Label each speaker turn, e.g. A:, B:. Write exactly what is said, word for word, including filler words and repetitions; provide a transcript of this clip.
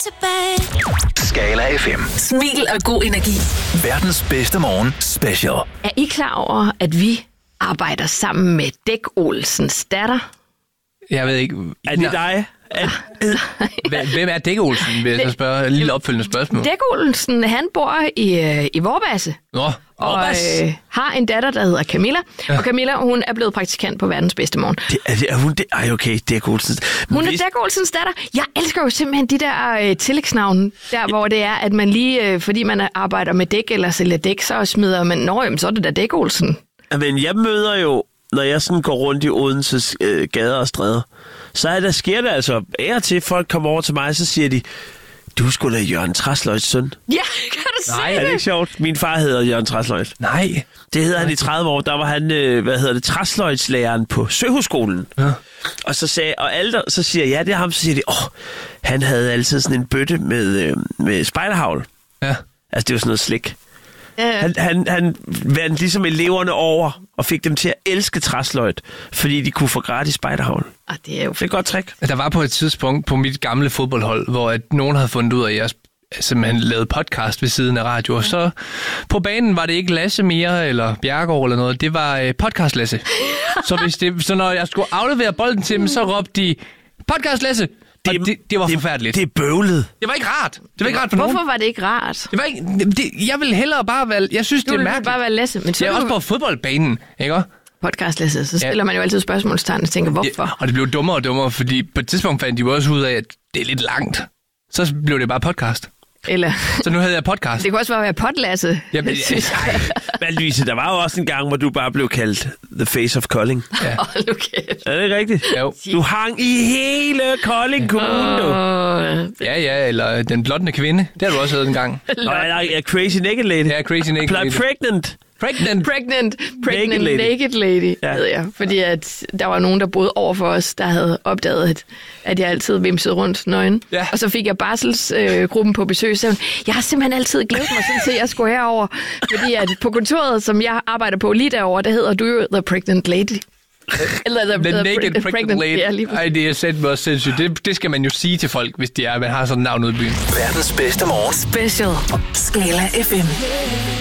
A: tilbage.
B: Skala F M.
C: Smil og god energi.
B: Verdens bedste morgen special.
D: Er I klar over, at vi arbejder sammen med Dæk Olsens datter?
E: Jeg ved ikke.
F: Er det dig? Er...
E: Hvem er Dæk Olsen, vil jeg så spørge? Et lille opfølgende spørgsmål.
D: Dæk Olsen, han bor i, øh, i Vorbasse.
E: Nå,
D: Og øh, har en datter, der hedder Camilla. Ja. Og Camilla, hun er blevet praktikant på Verdens Bedste Morgen.
F: Det, er, det, er hun det? Ej, okay, Dæk Olsen.
D: Hun er Dæk Olsens datter. Jeg elsker jo simpelthen de der øh, tillægsnavne, der ja. Hvor det er, at man lige, øh, fordi man arbejder med dæk eller sælger dæk, så smider man, nå, jamen, så er det da Dæk Olsen.
F: Men jeg møder jo, når jeg sådan går rundt i Odenses øh, gader og stræder, så er der, sker det altså af og til, folk kommer over til mig, så siger de, du er sgu da Jørgen Træsløjts søn.
D: Ja, kan du se
F: Nej,
D: det?
F: er det ikke sjovt? Min far hedder Jørgen Træsløjt.
E: Nej.
F: Det hedder han i tredive år. Der var han, øh, hvad hedder det, Træsløjtslæreren på Søhusskolen.
E: Ja.
F: Og så sagde, og alle der, så siger jeg, ja, det er ham, så siger de, åh, han havde altid sådan en bøtte med, øh, med spejderhavl.
E: Ja.
F: Altså, det var sådan noget slik.
D: Ja.
F: Han, han, han vandt ligesom eleverne over og fik dem til at elske træsløjt, fordi de kunne få gratis spejderhavl.
D: Ah, det er jo
F: Det er et godt trick.
E: Der var på et tidspunkt på mit gamle fodboldhold, hvor at nogen havde fundet ud af, at jeg simpelthen lavede podcast ved siden af radio. Og så på banen var det ikke Lasse mere, eller Bjergård eller noget. Det var øh, podcast Lasse. så, hvis det, så når jeg skulle aflevere bolden til dem, så råbte de, podcast Lasse! Det, det, det var
F: det,
E: forfærdeligt.
F: Det er bøvlet.
E: Det var ikke rart. Det var ikke rart for
D: Hvorfor
E: nogen.
D: var det ikke rart?
E: Det var ikke, det, jeg ville hellere bare være... Jeg synes,
D: Du
E: det er
D: ville
E: mærkeligt.
D: bare være Lasse. Men så
E: Jeg er også på fodboldbanen, ikke også?
D: podcast Lasse, så stiller ja. man jo altid spørgsmålstegn og tænker, hvorfor?
E: Ja, og det blev dummere og dummere, fordi på et tidspunkt fandt de jo også ud af, at det er lidt langt. Så blev det bare podcast.
D: Eller,
E: Så nu havde jeg podcast.
D: det kunne også bare være podlasse.
E: Jamen, ja,
F: Men Louise, der var jo også en gang, hvor du bare blev kaldt The Face of Kolding.
E: Ja.
D: Hold nu kæft.
F: Er det ikke rigtigt?
E: Jo.
F: Du hang i hele Kolding Kommune, du.
D: Åh,
E: Ja, ja, eller den blonde kvinde. Det har du også heddet en gang.
F: Nå, jeg er Crazy Naked Lady.
E: Ja, Crazy Naked
F: Pl-
E: Lady.
F: Pregnant.
E: Pregnant.
D: Pregnant, pregnant
F: Naked
D: naked
F: lady.
D: lady, naked lady
F: Ja.
D: ved jeg. Fordi at der var nogen, der boede over for os, der havde opdaget, at, at jeg altid vimsede rundt nøgen.
E: Ja.
D: Og så fik jeg barselsgruppen øh, gruppen på besøg, så jeg har simpelthen altid glædet mig sådan til, at jeg skulle herover. Fordi at på kontoret, som jeg arbejder på lige derovre, der hedder du jo The Pregnant Lady. Eller The,
E: The
D: the
E: Naked
D: pre-
E: Pregnant Lady.
D: Ja, lige
E: Ej, det er sæt mig også sindssygt. Det, det skal man jo sige til folk, hvis de er, man har sådan et navn ude i byen.
B: Verdens bedste morgen.
C: Special. Skala F M.